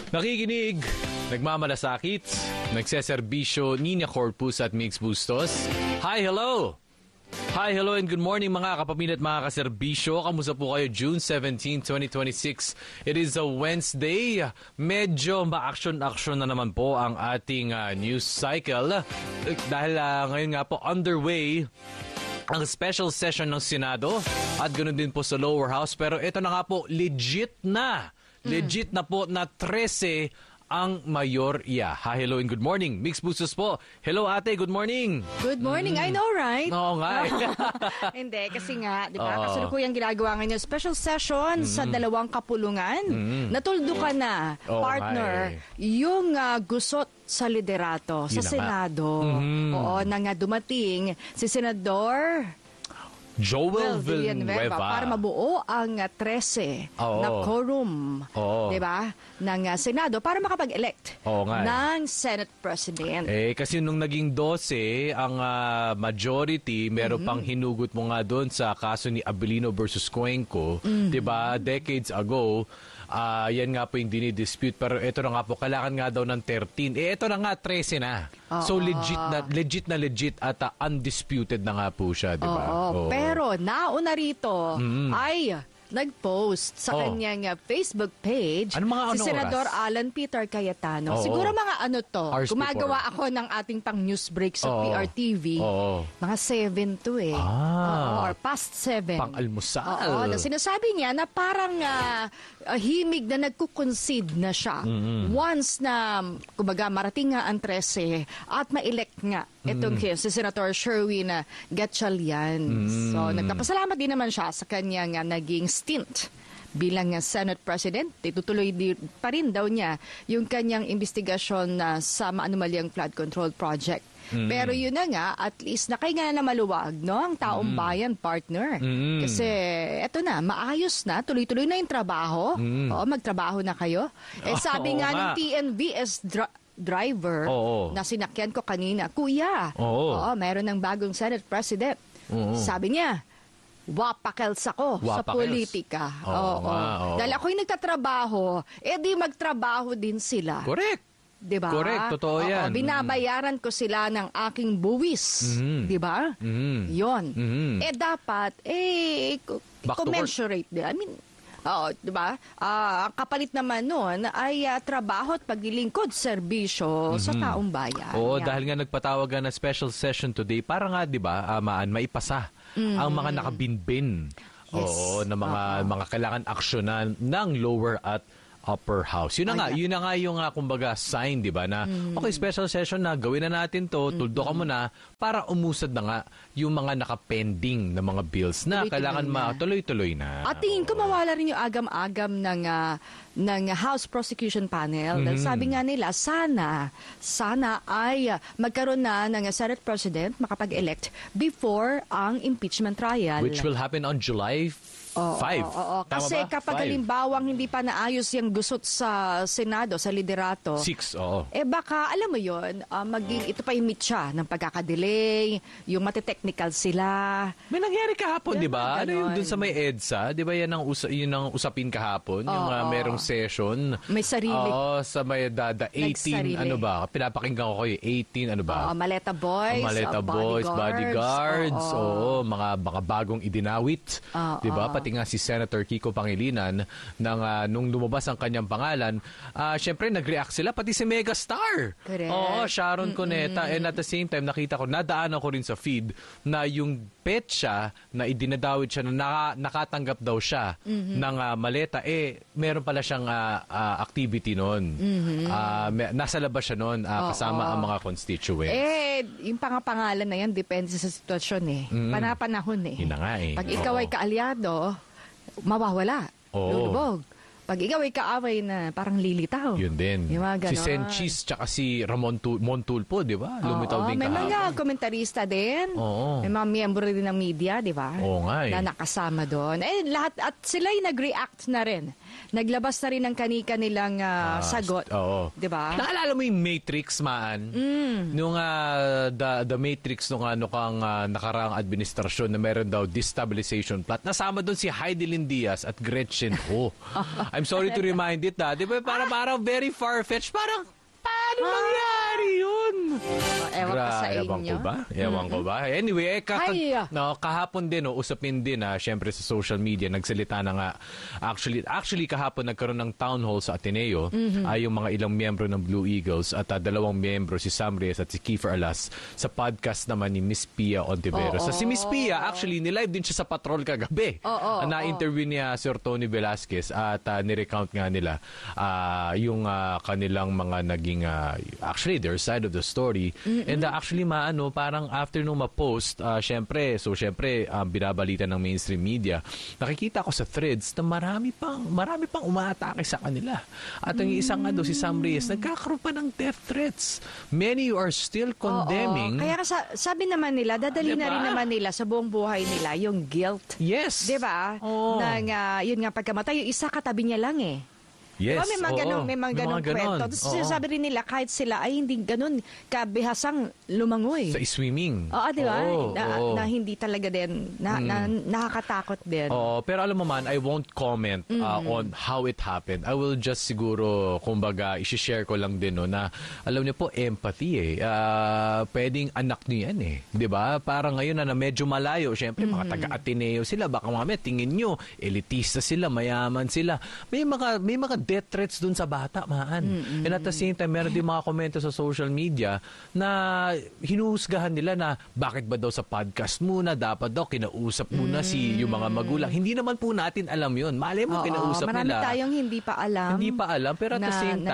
Nakikinig, nagmamalasakit, nagseserbisyo, Nina Corpus at Mix Bustos. Hi, hello! Hi, hello and good morning mga kapamilya at mga kaserbisyo. Kamusta po kayo? June 17, 2026. It is a Wednesday. Medyo ma-action-action na naman po ang ating news cycle. Dahil ngayon nga po underway ang special session ng Senado at ganoon din po sa lower house. Pero ito na nga po, legit na po na 13 ang mayorya. Hi, hello and good morning. Mix Bustos po. Hello ate, good morning. Good morning, I know, right? Oo nga. Hindi, kasi nga, di ba, kasalukuyang ginagawa ngayon special session sa dalawang kapulungan. Natuldo ka na, partner, yung gusot sa liderato, sa Senado. Oo, na nga dumating si Senador Joel Villanueva para mabuo ang 13 na quorum, diba, ng Senado para makapag-elect ng Senate President. Kasi nung naging 12 ang majority, meron pang hinugot mo nga doon sa kaso ni Abilino versus Cuenco, diba, decades ago. Yan nga po yung dinidispute. Pero ito na nga po, kailangan nga daw ng 13. Ito na nga, 13 na. So legit at undisputed na nga po siya, di ba? Pero nauna rito ay nag-post sa kanyang Facebook page si Senador Alan Peter Cayetano. Siguro mga gumagawa ako ng ating pang news break sa PRTV. Mga 7 to or past 7. Pang-almusal. Na sinasabi niya na parang himig na nagkukonsid na siya. Once na, kumbaga, marating nga ang 13 at ma-elect nga itong si Senator Sherwin Gatchalian. So, nagpapasalamat din naman siya sa kanyang naging stint bilang Senate President. Itutuloy pa rin daw niya yung kanyang investigasyon sa maanumalyang flood control project. Pero yun na nga, at least nakahinga na maluwag, no, ang taong bayan, partner. Kasi eto na, maayos na, tuloy-tuloy na yung trabaho. Magtrabaho na kayo. Sabi nga ng TNVS driver na sinakyan ko kanina, Kuya, meron ng bagong Senate President. Sabi niya, wapakels ako sa politika. Dahil ako'y nagtatrabaho, di magtrabaho din sila. Correct. Diba? Correct, totoo yan. Binabayaran ko sila ng aking buwis. Diba? Yun. Dapat, commensurate din. I mean, diba? Ang kapalit naman nun ay trabaho at paglilingkod, serbisyo sa taong bayan. Dahil nga nagpatawag na special session today, para nga, diba, maipasa ang mga nakabinbin na mga kailangan aksyonan ng lower at upper house. Yun na nga yung kumbaga sign, 'di ba, na okay, special session na, gawin na natin 'to, tuldo ka muna para umusad na nga yung mga nakapending na mga bills na kailangan matuloy-tuloy na. At tingin ko mawala rin yung agam-agam ng House Prosecution Panel. Sabi nga nila, sana ay magkaroon na ng Senate President makapag-elect before ang impeachment trial. Which will happen on July 5. Kasi kapag halimbawang hindi pa naayos yung gusot sa Senado, sa liderato, 6, baka, alam mo yun, maging ito pa yung mitya ng pagkakadelay, yung matitechnical sila. May nangyari kahapon, di ba? Ano yung dun sa may EDSA? Di ba yan ang usapin kahapon? Yung merong session. May sarili. Sa may 18, ano ba? Pinapakinggan ko kayo, 18, ano ba? Maleta Boys, bodyguards. Mga bagong idinawit. Di ba? Pati nga si Senator Kiko Pangilinan nung lumabas ang kanyang pangalan, syempre nag-react sila, pati si Megastar. Sharon Cuneta. And at the same time, nadaanan ko rin sa feed na yung petsa na idinadawit siya na nakatanggap daw siya ng maleta, meron pala siyang activity noon. Nasa labas siya noon kasama ang mga constituents. Yung pangalan na yan, depende sa sitwasyon Panapanahon Yun na nga Pag ikaw ay kaalyado, mawawala. Lulubog. Pag ikaw ay kaaway na parang lilitaw. Yun din. Si Senchis tsaka si Ramon Montulpo, di ba? Lumitaw din may kahapon. mga komentarista din. May mga miyembro din ng media, di ba? Oo nga na nakasama doon. Lahat, at sila'y nag-react na rin naglabas na rin ng kanilang sagot. Oo. 'Di ba? Naalala mo yung Matrix, Maan? Nung the Matrix nung nakaraang administrasyon na meron daw destabilization plot. Nasama doon si Heidelin Diaz at Gretchen Ho. I'm sorry to remind it di ba? Parang very far-fetched. Parang, paano nangyari yun? Ewan ko sa inyo. Ewan ko ba? Anyway, kahapon din, usapin din syempre sa social media, nagsalita na nga. Actually, kahapon nagkaroon ng town hall sa Ateneo ay yung mga ilang miyembro ng Blue Eagles at 2 miyembro, si Sam Reyes at si Kiefer Alas, sa podcast naman ni Miss Pia Ontiveros. So si Miss Pia, actually, nilive din siya sa patrol kagabi. Na-interview niya Sir Tony Velasquez at nirecount nga nila yung kanilang mga naging, actually, their side of the story. And actually, parang after nung ma-post, syempre, binabalita ng mainstream media, nakikita ko sa threads na marami pang umaatake sa kanila. At ang isang si Sam Reyes, nagkakaroon pa ng death threats. Many are still condemning. Kaya sabi naman nila, dadali na rin naman nila sa buong buhay nila yung guilt. Yes. Diba? Yun nga pagkamatay, yung isa katabi niya lang Yes. Diba, may mga ganong kwento. Tapos sinasabi rin nila kahit sila ay hindi ganun kabihasang lumangoy. Sa swimming. Oo, di ba? Na hindi talaga din, nakakatakot din. Oo, pero alam mo man, I won't comment on how it happened. I will just siguro, kumbaga, isi-share ko lang din na, alam niyo po, empathy pwedeng anak niyo yan di ba? Parang ngayon na medyo malayo, syempre, mga taga-Ateneo sila, baka mamaya tingin nyo, elitista sila, mayaman sila. May mga death threats dun sa bata, Maan. And at the same time, meron din mga komento sa social media na hinuhusgahan nila na bakit ba daw sa podcast muna, dapat daw kinausap muna yung mga magulang. Hindi naman po natin alam yun. Malay mo, kinausap marami nila. Marami tayong hindi pa alam. Pero at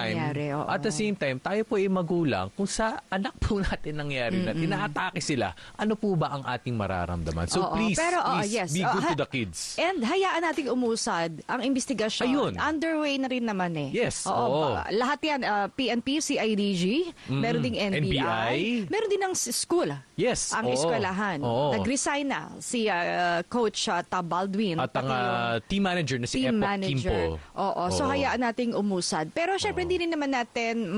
the same time, tayo po ay magulang. Kung sa anak po natin nangyari na tinaatake sila, ano po ba ang ating mararamdaman? So please be good to the kids. And hayaan nating umusad ang investigasyon. Ayun. Underway na rin naman Yes. Lahat yan, PNP, CIDG, meron ding NBI, meron din ng school. Yes. Ang eskwelahan. Nag-resign na si Coach Tab Baldwin. At ang team manager na si Epok Kimpo. So hayaan nating umusad. Pero syempre hindi rin naman natin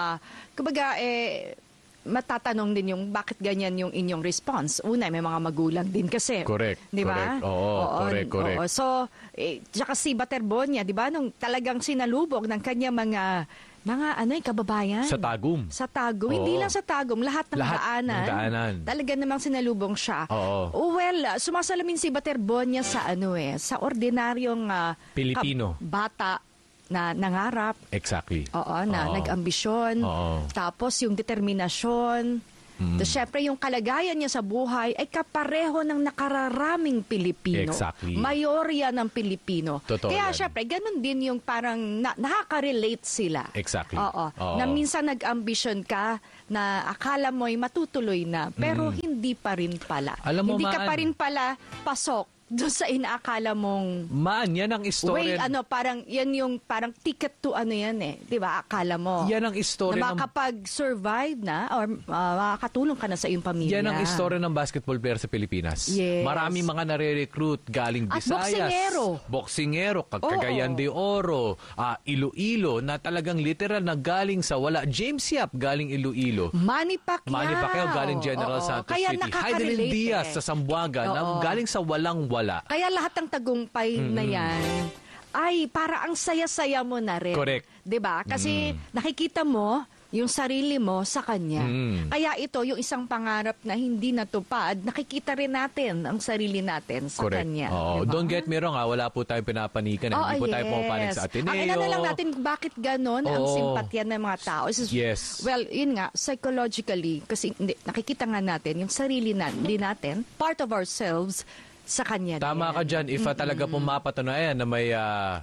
matatanong din yung bakit ganyan yung inyong response. Una, may mga magulang din kasi. Correct. Di ba? Correct. So, tsaka si Baterbonia, di ba, nung talagang sinalubog ng kanya mga kababayan. Sa Tagum. Hindi lang sa Tagum, lahat ng daanan. Talaga namang sinalubong siya. Well, sumasalamin si Baterbonia sa sa ordinaryong Pilipino. Bata na nangarap. Exactly. Nag-ambisyon. Tapos yung determinasyon. Tapos syempre yung kalagayan niya sa buhay ay kapareho ng nakararaming Pilipino. Exactly. Mayorya ng Pilipino. Totoo Kaya yan. syempre, ganun din yung parang nakaka-relate sila. Exactly. Na minsan nag-ambisyon ka na akala mo'y matutuloy na, pero hindi pa rin pala. Alam mo, hindi ka pa rin pala pasok doon sa inaakala mong yan ang istorya. Yan yung parang ticket to di ba? Akala mo. Yan ang istorya na makapag-survive na or makakatulong ka na sa iyong pamilya. Yan ang istorya ng basketball player sa Pilipinas. Yes. Marami mga nare-recruit galing Visayas. At boksingero. Cagayan de Oro, Iloilo, na talagang literal na galing sa wala. James Yap, galing Iloilo. Manny Pacquiao, galing General Santos Kaya City. Heidelin Diaz sa Zamboanga, na galing sa walang-wala. Kaya lahat ng tagumpay na yan ay para ang saya-saya mo na rin. Correct. 'Di ba? Kasi nakikita mo yung sarili mo sa kanya. Kaya ito, yung isang pangarap na hindi natupad, nakikita rin natin ang sarili natin sa kanya. Diba? Don't get me wrong, wala po tayong pinapanikan. Hindi po tayo pumapanig sa Ateneo. Ang na lang natin, bakit ganon ang simpatya ng mga tao? Yes. Well, yun nga, psychologically, kasi nakikita nga natin, yung sarili natin, part of ourselves, sa kanya. Tama ka dyan. If talaga pumapatunayan na may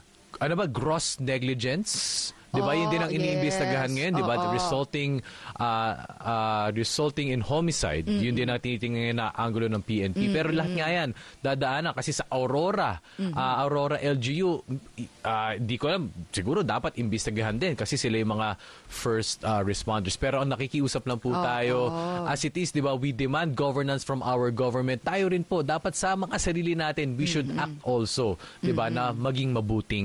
gross negligence, di ba? Yun din ang iniimbestagahan ngayon, di ba? Resulting in homicide. Yun din ang tinitingnan na anggulo ng PNP. Pero lahat nga yan, dadaanan kasi sa Aurora LGU, di ko alam, siguro dapat imbestagahan din kasi sila yung mga first responders. Pero ang nakikiusap lang po tayo, as it is, di ba, we demand governance from our government. Tayo rin po, dapat sa mga sarili natin, we should act also, di ba, na maging mabuting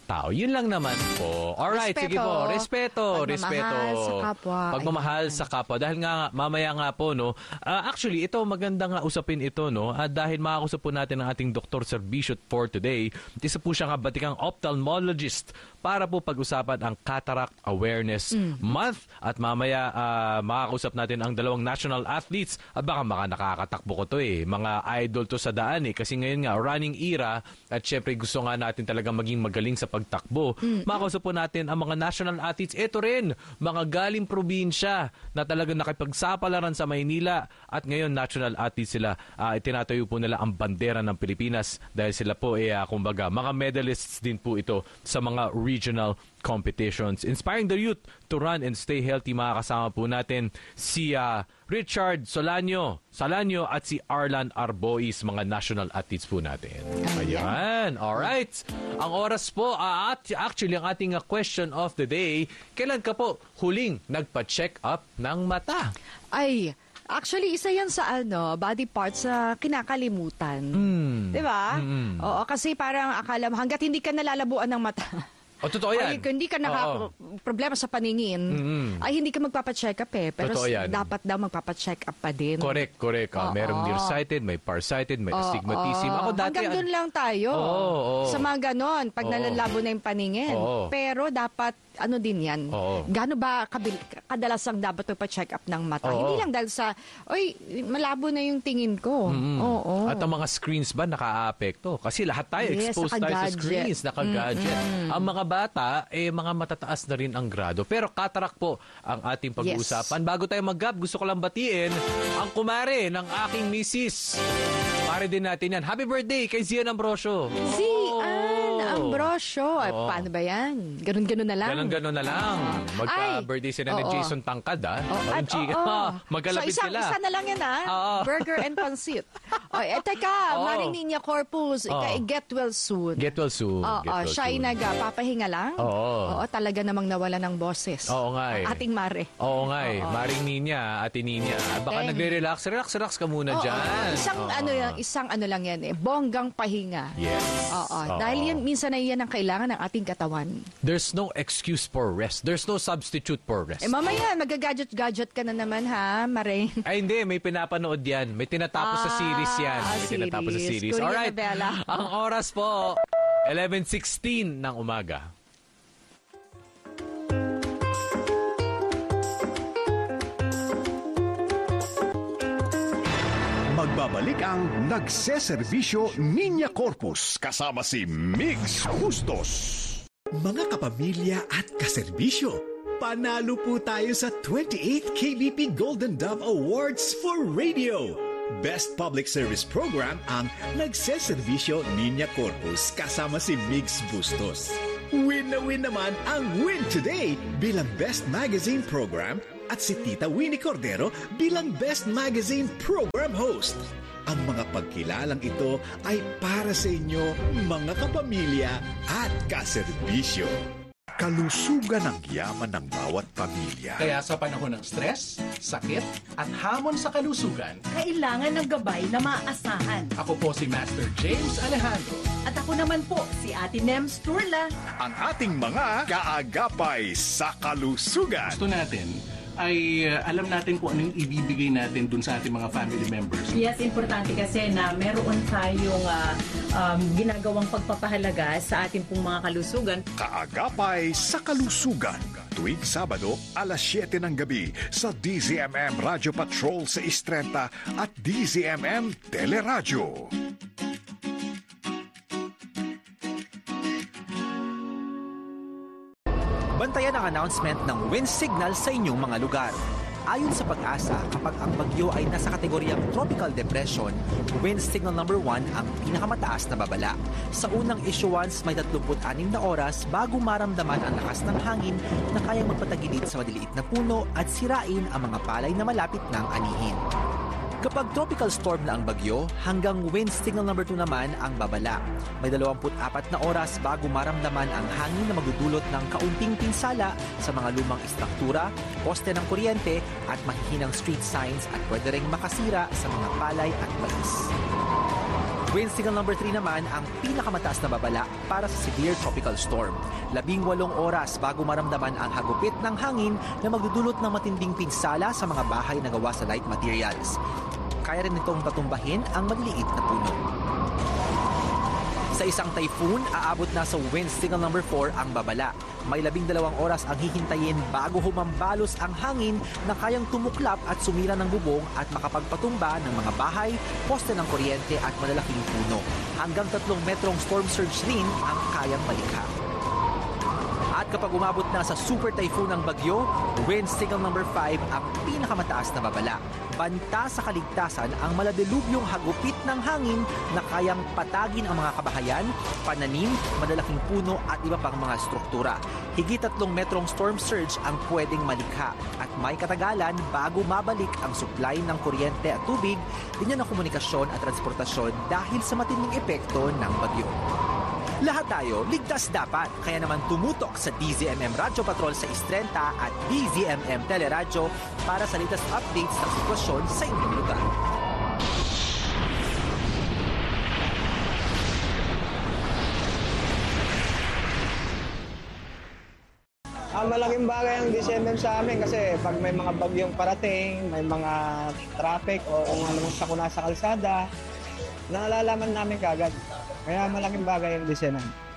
tao. Yun lang naman po. Alright, sige po. Respeto. Pagmamahal sa kapwa. Pagmamahal Ayan. sa kapwa. Dahil nga, mamaya nga po, no, actually, ito, maganda nga usapin ito, no, dahil makakusap po natin ang ating Dr. Serbisyo for today. Isa po siya nga batikang ophthalmologist para po pag-usapan ang Cataract Awareness Month. At mamaya, makakausap natin ang dalawang national athletes. At baka nakakatakbo ko to mga idol to sa daan kasi ngayon nga, running era. At syempre, gusto nga natin talagang maging magaling sa pagtakbo. Makakausap po natin ang mga national athletes. Ito rin, mga galing probinsya na talagang nakipagsapalaran sa Maynila. At ngayon, national athletes sila. Itinatayo po nila ang bandera ng Pilipinas dahil sila po, kumbaga, mga medalists din po ito sa mga regional competitions. Inspiring the youth to run and stay healthy. Makakasama po natin si Richard Salanyo at si Arlan Arbois, mga national athletes po natin. Ayan. Alright. Ang oras po, actually, ang ating question of the day, kailan ka po huling nagpa-check up ng mata? Ay, actually, isa yan sa body parts sa kinakalimutan. Di ba? Oo, kasi parang akala mo, hanggat hindi ka nalalabuan ng mata. Totoo yan. Ay, kung hindi ka problema sa paningin, ay hindi ka magpapacheck up Pero dapat daw magpapacheck up pa din. Correct. Merong nearsighted, may farsighted, may astigmatism. Ako dati... Hanggang doon lang tayo. Sa mga ganon, pag nalalabo na yung paningin. Pero dapat, din yan. Gaano ba kadalas ang dapat pa-check up ng mata? Hindi lang dahil sa, malabo na yung tingin ko. At ang mga screens ba naka-apekto? Kasi lahat tayo, exposed tayo sa screens, naka-gadget. Ang mga bata, mga matataas na rin ang grado. Pero cataract po ang ating pag-uusapan. Bago tayo mag-gap, gusto ko lang batiin ang kumare ng aking misis. Pare din natin yan. Happy birthday kay Zian Ambrosio. Ambrosio. Paano ba yan? Ganon-ganon na lang? Ganon-ganon na lang. Magka-birthday sila ni Jason Tangkad, magkalapit so, sila. Isa na lang yan, Burger and pancit. Teka, Maring Niña Corpus, get well soon. Get well soon. Siya ay nagpapahinga lang. Talaga namang nawala ng boses. Oo nga Ating Mare. Oo nga Maring Niña, Ate Niña. Baka nagre-relax. Relax ka muna dyan. Isang lang yan bonggang pahinga. Yes. Dahil yan, minsan na yan ang kailangan ng ating katawan. There's no excuse for rest. There's no substitute for rest. Mamaya, magagadget-gadget ka na naman, Mare. Ay, hindi. May pinapanood yan. May tinatapos sa series yan. May tinatapos sa series. Alright. Ang oras po, 11:16 ng umaga. Magbabalik ang nagseserbisyo Niña Corpus kasama si Migs Bustos. Mga kapamilya at kaserbisyo, panalo po tayo sa 28th KBP Golden Dove Awards for Radio. Best Public Service Program ang nagseserbisyo Niña Corpus kasama si Migs Bustos. Win na win naman ang Win Today bilang Best Magazine Program at si Tita Winnie Cordero bilang Best Magazine Program Host. Ang mga pagkilalang ito ay para sa inyo, mga kapamilya at kaserbisyo. Kalusugan ang yaman ng bawat pamilya. Kaya sa panahon ng stress, sakit, at hamon sa kalusugan, kailangan ng gabay na maaasahan. ako po si Master James Alejandro. At ako naman po, si Ate Nems Turla. Ang ating mga kaagapay sa kalusugan. Gusto natin ay alam natin kung anong ibibigay natin dun sa ating mga family members. Yes, importante kasi na meron tayong ginagawang pagpapahalaga sa ating pong mga kalusugan. Kaagapay sa kalusugan. Tuwing Sabado, alas 7 ng gabi sa DZMM Radio Patrol sa Istrenta at DZMM Teleradyo. Bantayan ang announcement ng wind signal sa inyong mga lugar. Ayon sa Pag-asa, kapag ang bagyo ay nasa kategoryang tropical depression, wind signal number 1 ang pinakamataas na babala. Sa unang issuance, may 36 na oras bago maramdaman ang lakas ng hangin na kayang magpatagilid sa maliliit na puno at sirain ang mga palay na malapit ng anihin. Kapag tropical storm na ang bagyo, hanggang wind signal number 2 naman ang babala. May 24 na oras bago maramdaman ang hangin na magdudulot ng kaunting pinsala sa mga lumang istruktura, poste ng kuryente at mahihinang street signs at pwede ring makasira sa mga palay at mais. Wind signal number 3 naman ang pinakamataas na babala para sa severe tropical storm. 18 oras bago maramdaman ang hagupit ng hangin na magdudulot ng matinding pinsala sa mga bahay na gawa sa light materials. Kaya rin itong tatumbahin ang maliliit na puno. Sa isang typhoon, aabot na sa wind signal number 4 ang babala. May 12 oras ang hihintayin bago humambalos ang hangin na kayang tumuklap at sumira ng bubong at makapagpatumba ng mga bahay, poste ng kuryente at malalaking puno. Hanggang 3 metrong storm surge rin ang kayang malikha. At kapag umabot na sa super typhoon ng bagyo, wind signal number 5 ang pinakamataas na babala. Banta sa kaligtasan ang maladilubyong hagupit ng hangin na kayang patagin ang mga kabahayan, pananim, malalaking puno at iba pang mga struktura. Higit 3 metrong storm surge ang pwedeng malikha at may katagalan bago mabalik ang supply ng kuryente at tubig, linya ng komunikasyon at transportasyon dahil sa matinding epekto ng bagyo. Lahat tayo ligtas dapat, kaya naman tumutok sa DZMM Radyo Patrol sa Istrenta at DZMM Teleradyo para sa latest updates ng sitwasyon sa inyong lugar. Malaking bagay ang DZMM sa amin kasi pag may mga bagyong parating, may mga traffic o kung anong sakuna sa kalsada, nalalaman namin kagad. Kaya malaking bagay ang DZMM.